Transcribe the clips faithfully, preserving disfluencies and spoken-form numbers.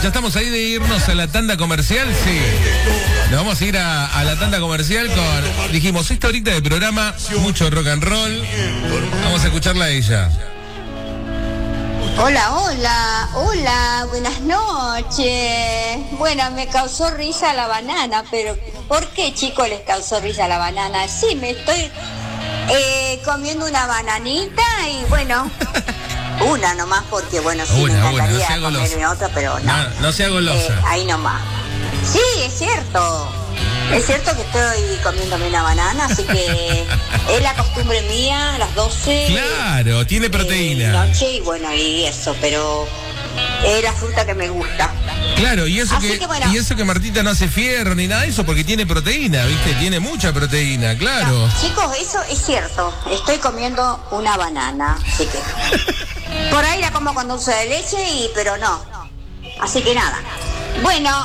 ya estamos ahí de irnos a la tanda comercial, sí. Nos vamos a ir a, a la tanda comercial con, dijimos, esta horita de programa, mucho rock and roll. Vamos a escucharla a ella. Hola, hola, hola, buenas noches. Bueno, me causó risa la banana, pero ¿por qué, chicos, les causó risa la banana? Sí, me estoy eh, comiendo una bananita y bueno, una nomás porque bueno, sí, una, me encantaría una, no comerme otra, pero no. No, no sea golosa. Eh, ahí nomás. Sí, es cierto. Es cierto que estoy comiéndome una banana, así que es la costumbre mía a las doce. Claro, tiene proteína. De noche y bueno, y eso, pero es la fruta que me gusta. Claro, y eso que, que bueno. y eso que Martita no hace fierro ni nada de eso porque tiene proteína, ¿viste? Tiene mucha proteína, claro. No, chicos, eso es cierto. Estoy comiendo una banana, así que por ahí la como con dulce de leche y pero no. Así que nada. Bueno,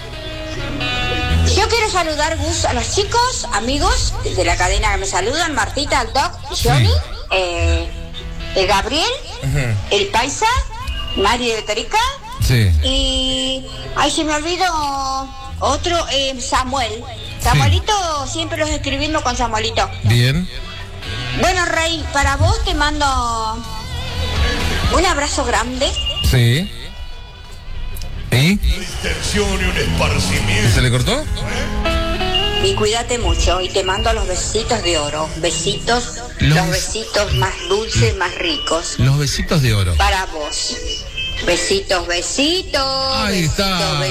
yo quiero saludar, Gus, a los chicos, amigos de la cadena que me saludan, Martita, el Doc, Johnny, sí. eh, el Gabriel, uh-huh. el Paisa, Mari de Torica, sí. y ahí se me olvidó otro, eh, Samuel. Samuelito, sí. Siempre los escribiendo con Samuelito. Bien. Bueno, Rey, para vos te mando un abrazo grande. Sí. ¿Y? ¿Y se le cortó? Y cuídate mucho y te mando los besitos de oro. Besitos, los, los besitos más dulces, más ricos. Los besitos de oro. Para vos. Besitos, besitos. Ahí besitos, está.